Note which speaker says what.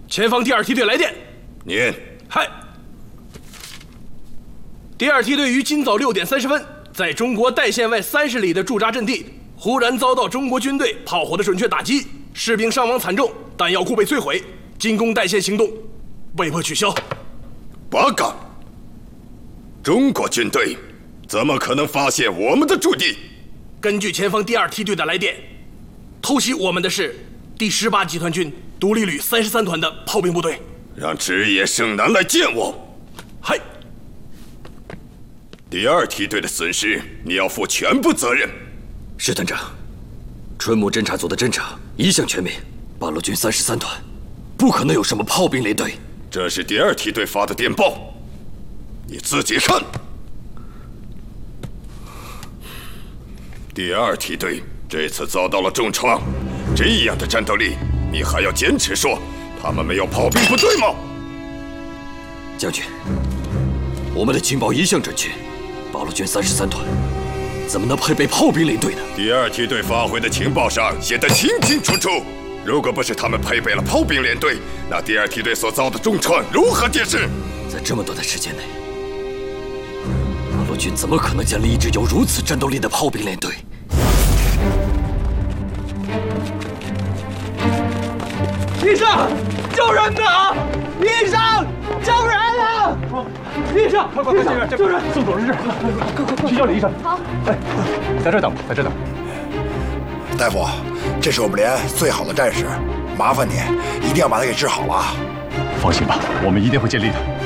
Speaker 1: 前方第2梯队来电。
Speaker 2: 念。
Speaker 1: 嗨。第2梯队于今早6点30分，在中国代县外30里的驻扎阵地，忽然遭到中国军队炮火的准确打击，士兵伤亡惨重，弹药库被摧毁，进攻代县行动被迫取消。
Speaker 2: 报告。中国军队怎么可能发现我们的驻地？
Speaker 1: 根据前方第2梯队的来电，偷袭我们的是第18集团军独立旅33团的炮兵部队。
Speaker 2: 让职业生男来见我。
Speaker 1: 嗨。
Speaker 2: 第2梯队的损失，你要负全部责任。
Speaker 3: 是团长，春木侦察组的侦察一向全面，八路军33团不可能有什么炮兵连队。
Speaker 2: 这是第2梯队发的电报，你自己看。第2梯队这次遭到了重创，这样的战斗力，你还要坚持说他们没有炮兵部队吗？
Speaker 3: 将军，我们的情报一向准确，八路军33团怎么能配备炮兵连队呢？
Speaker 2: 第2梯队发回的情报上写得清清楚楚，如果不是他们配备了炮兵连队，那第2梯队所遭的重创如何解释？
Speaker 3: 在这么短的时间内，八路军怎么可能建立一支有如此战斗力的炮兵连队？
Speaker 4: 医生，救人呐！医生，救人啊！医生，快，救人！
Speaker 5: 宋总是这儿，快，去叫李医生。
Speaker 6: 好。
Speaker 5: 哎，在这儿等，在这儿等。
Speaker 7: 大夫，这是我们连最好的战士，麻烦你一定要把他给治好了。
Speaker 5: 放心吧，我们一定会尽力的。